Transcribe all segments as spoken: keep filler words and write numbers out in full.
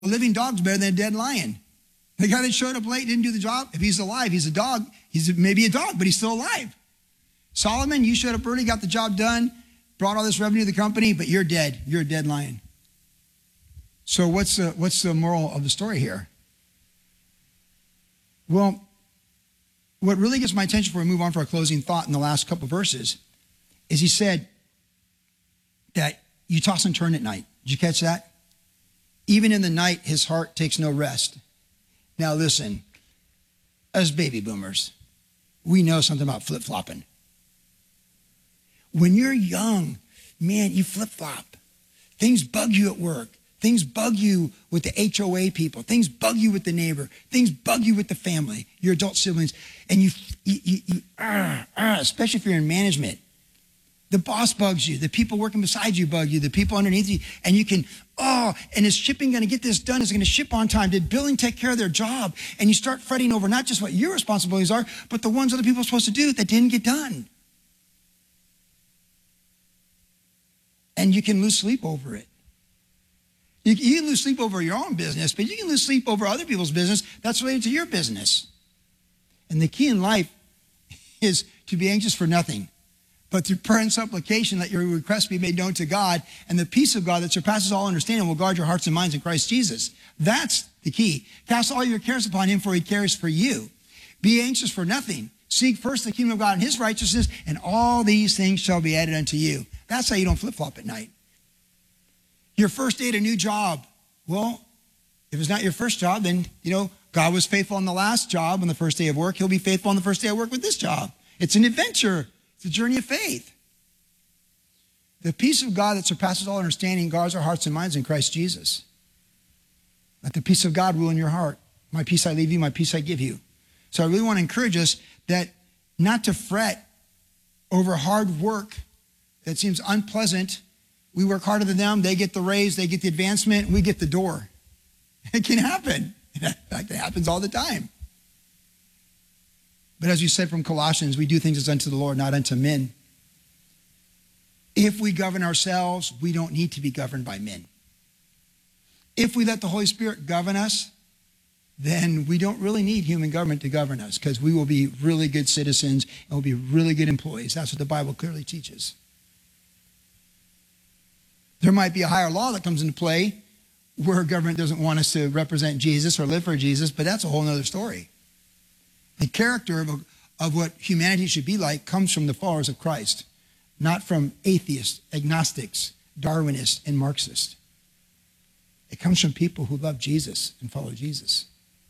A living dog's better than a dead lion. The guy that showed up late didn't do the job. If he's alive, he's a dog. He's maybe a dog, but he's still alive. Solomon, you showed up early, got the job done, brought all this revenue to the company, but you're dead. You're a dead lion. So what's the, what's the moral of the story here? Well, what really gets my attention before we move on for our closing thought in the last couple of verses is he said that you toss and turn at night. Did you catch that? Even in the night, his heart takes no rest. Now listen, as baby boomers, we know something about flip-flopping. When you're young, man, you flip-flop. Things bug you at work. Things bug you with the H O A people. Things bug you with the neighbor. Things bug you with the family, your adult siblings. And you, you, you, you uh, uh, especially if you're in management, the boss bugs you. The people working beside you bug you. The people underneath you. And you can, oh, and is shipping going to get this done? Is it going to ship on time? Did billing take care of their job? And you start fretting over not just what your responsibilities are, but the ones other people are supposed to do that didn't get done. And you can lose sleep over it. You, you can lose sleep over your own business, but you can lose sleep over other people's business that's related to your business. And the key in life is to be anxious for nothing, but through prayer and supplication, let your requests be made known to God, and the peace of God that surpasses all understanding will guard your hearts and minds in Christ Jesus. That's the key. Cast all your cares upon him, for he cares for you. Be anxious for nothing. Seek first the kingdom of God and his righteousness, and all these things shall be added unto you. That's how you don't flip-flop at night. Your first day at a new job. Well, if it's not your first job, then, you know, God was faithful on the last job on the first day of work. He'll be faithful on the first day of work with this job. It's an adventure. It's a journey of faith. The peace of God that surpasses all understanding guards our hearts and minds in Christ Jesus. Let the peace of God rule in your heart. My peace I leave you, my peace I give you. So I really want to encourage us that not to fret over hard work that seems unpleasant. We work harder than them. They get the raise. They get the advancement. We get the door. It can happen. In fact, it happens all the time. But as you said from Colossians, we do things as unto the Lord, not unto men. If we govern ourselves, we don't need to be governed by men. If we let the Holy Spirit govern us, then we don't really need human government to govern us, because we will be really good citizens and we'll be really good employees. That's what the Bible clearly teaches. There might be a higher law that comes into play where government doesn't want us to represent Jesus or live for Jesus, but that's a whole other story. The character of, a, of what humanity should be like comes from the followers of Christ, not from atheists, agnostics, Darwinists, and Marxists. It comes from people who love Jesus and follow Jesus.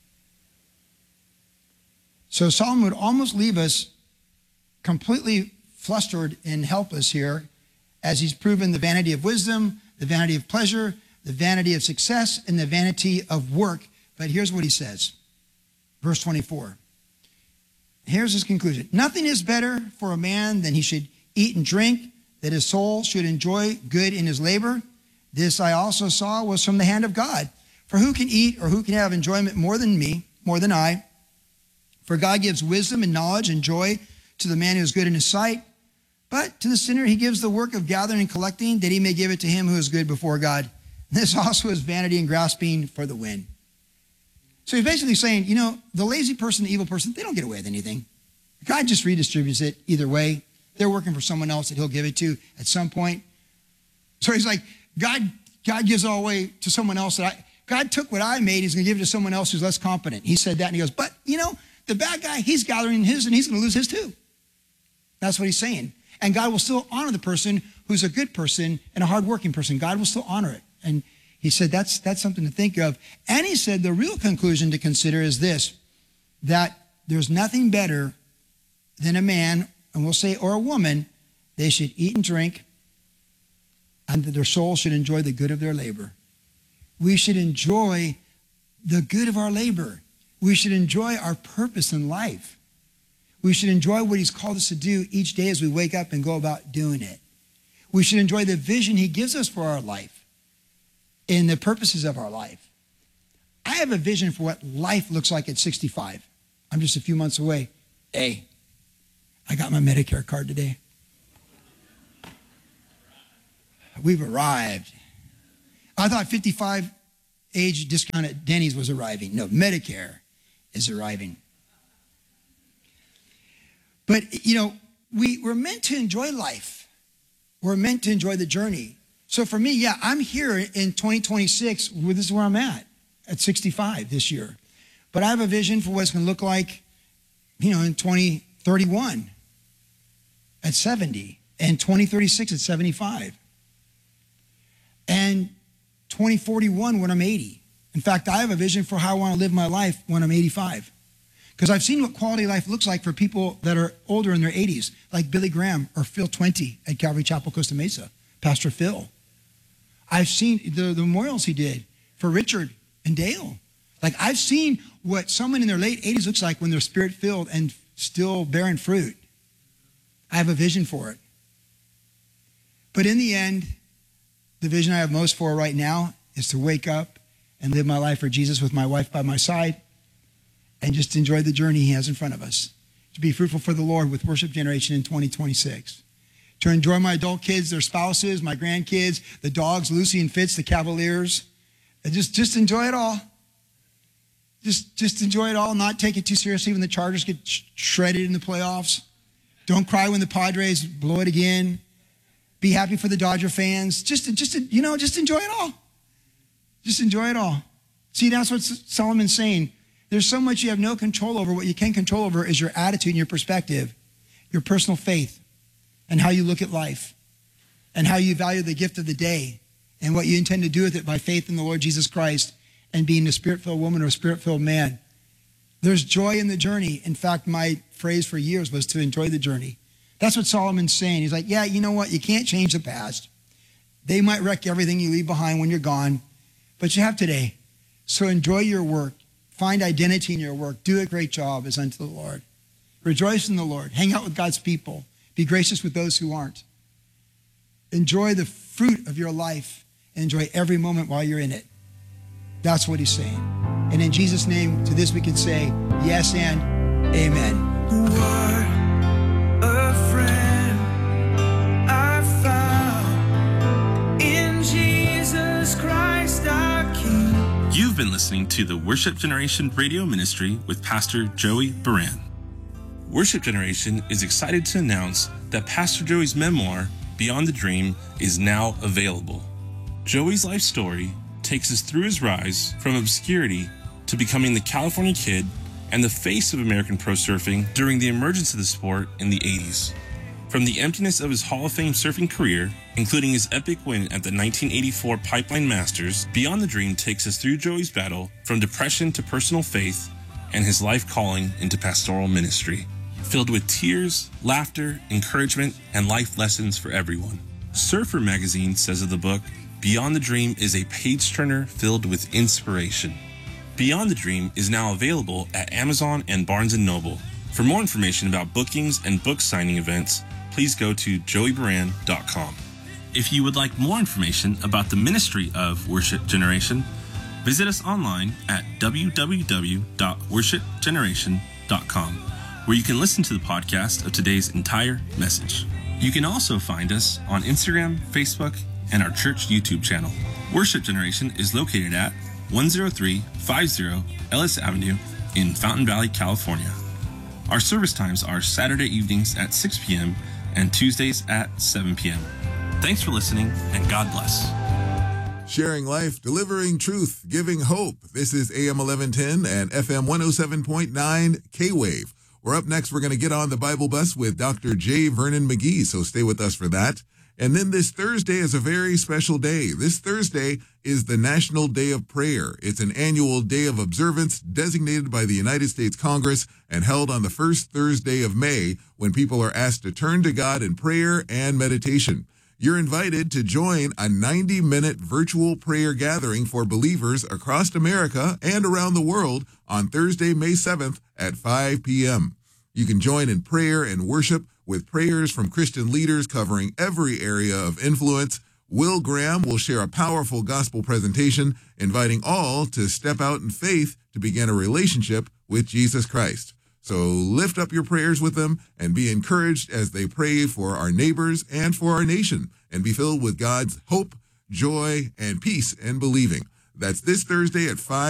So Solomon would almost leave us completely flustered and helpless here, as he's proven the vanity of wisdom, the vanity of pleasure, the vanity of success, and the vanity of work. But here's what he says. Verse twenty-four. Here's his conclusion. Nothing is better for a man than he should eat and drink, that his soul should enjoy good in his labor. This I also saw was from the hand of God. For who can eat or who can have enjoyment more than me, more than I? For God gives wisdom and knowledge and joy to the man who is good in his sight. But to the sinner he gives the work of gathering and collecting, that he may give it to him who is good before God. This also is vanity and grasping for the wind. So he's basically saying, you know, the lazy person, the evil person, they don't get away with anything. God just redistributes it either way. They're working for someone else that he'll give it to at some point. So he's like, God, God gives it all away to someone else. That I, God took what I made, he's going to give it to someone else who's less competent. He said that, and he goes, but, you know, the bad guy, he's gathering his, and he's going to lose his too. That's what he's saying. And God will still honor the person who's a good person and a hardworking person. God will still honor it. And he said that's that's something to think of. And he said the real conclusion to consider is this, that there's nothing better than a man, and we'll say, or a woman, they should eat and drink, and that their soul should enjoy the good of their labor. We should enjoy the good of our labor. We should enjoy our purpose in life. We should enjoy what he's called us to do each day as we wake up and go about doing it. We should enjoy the vision he gives us for our life and the purposes of our life. I have a vision for what life looks like at sixty-five. I'm just a few months away. Hey, I got my Medicare card today. We've arrived. I thought fifty-five age discount at Denny's was arriving. No, Medicare is arriving. But, you know, we, we're meant to enjoy life. We're meant to enjoy the journey. So for me, yeah, I'm here in twenty twenty-six. Well, this is where I'm at, at sixty-five this year. But I have a vision for what it's going to look like, you know, in twenty thirty-one at seventy, and twenty thirty-six at seventy-five, and twenty forty-one when I'm eighty. In fact, I have a vision for how I want to live my life when I'm eighty-five. Because I've seen what quality life looks like for people that are older in their eighties, like Billy Graham or Phil Twenty at Calvary Chapel, Costa Mesa, Pastor Phil. I've seen the, the memorials he did for Richard and Dale. Like, I've seen what someone in their late eighties looks like when they're spirit-filled and still bearing fruit. I have a vision for it. But in the end, the vision I have most for right now is to wake up and live my life for Jesus with my wife by my side and just enjoy the journey he has in front of us. To be fruitful for the Lord with Worship Generation in twenty twenty-six. To enjoy my adult kids, their spouses, my grandkids, the dogs, Lucy and Fitz, the Cavaliers. And just, just enjoy it all. Just, just enjoy it all. Not take it too seriously when the Chargers get sh- shredded in the playoffs. Don't cry when the Padres blow it again. Be happy for the Dodger fans. Just, just, you know, just enjoy it all. Just enjoy it all. See, that's what Solomon's saying. There's so much you have no control over. What you can control over is your attitude and your perspective, your personal faith, and how you look at life, and how you value the gift of the day, and what you intend to do with it by faith in the Lord Jesus Christ and being a spirit-filled woman or a spirit-filled man. There's joy in the journey. In fact, my phrase for years was to enjoy the journey. That's what Solomon's saying. He's like, yeah, you know what? You can't change the past. They might wreck everything you leave behind when you're gone, but you have today. So enjoy your work. Find identity in your work. Do a great job as unto the Lord. Rejoice in the Lord. Hang out with God's people. Be gracious with those who aren't. Enjoy the fruit of your life and enjoy every moment while you're in it. That's what he's saying. And in Jesus' name, to this we can say yes and amen. What a friend I found in Jesus Christ our King. You've been listening to the Worship Generation Radio Ministry with Pastor Joey Baran. Worship Generation is excited to announce that Pastor Joey's memoir, Beyond the Dream, is now available. Joey's life story takes us through his rise from obscurity to becoming the California kid and the face of American pro surfing during the emergence of the sport in the eighties. From the emptiness of his Hall of Fame surfing career, including his epic win at the nineteen eighty-four Pipeline Masters, Beyond the Dream takes us through Joey's battle from depression to personal faith and his life calling into pastoral ministry, filled with tears, laughter, encouragement, and life lessons for everyone. Surfer Magazine says of the book, Beyond the Dream is a page-turner filled with inspiration. Beyond the Dream is now available at Amazon and Barnes and Noble. For more information about bookings and book signing events, please go to joey baran dot com. If you would like more information about the ministry of Worship Generation, visit us online at w w w dot worship generation dot com, where you can listen to the podcast of today's entire message. You can also find us on Instagram, Facebook, and our church YouTube channel. Worship Generation is located at one oh three fifty Ellis Avenue in Fountain Valley, California. Our service times are Saturday evenings at six p.m. and Tuesdays at seven p.m. Thanks for listening, and God bless. Sharing life, delivering truth, giving hope. This is A M eleven ten and F M one oh seven point nine K-Wave. We're up next. We're going to get on the Bible bus with Doctor J. Vernon McGee, so stay with us for that. And then this Thursday is a very special day. This Thursday is the National Day of Prayer. It's an annual day of observance designated by the United States Congress and held on the first Thursday of May, when people are asked to turn to God in prayer and meditation. You're invited to join a ninety-minute virtual prayer gathering for believers across America and around the world on Thursday, May seventh at five p.m. You can join in prayer and worship with prayers from Christian leaders covering every area of influence. Will Graham will share a powerful gospel presentation, inviting all to step out in faith to begin a relationship with Jesus Christ. So lift up your prayers with them and be encouraged as they pray for our neighbors and for our nation, and be filled with God's hope, joy, and peace in believing. That's this Thursday at five.